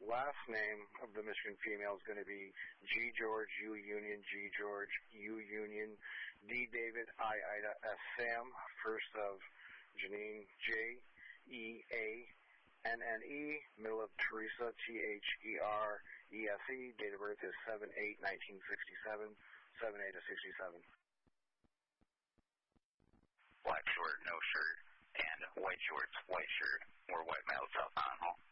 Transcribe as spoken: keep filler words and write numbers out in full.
last name of the Michigan female is going to be G George, U Union, G George, U Union, D David, I Ida, S Sam, first of Janine, J E A N N E, middle of Teresa, T H E R E S E, date of birth is seven eight nineteen sixty-seven, seven eight of sixty-seven. Black short, no shirt, and white shorts, white shirt, or white male cell phone home.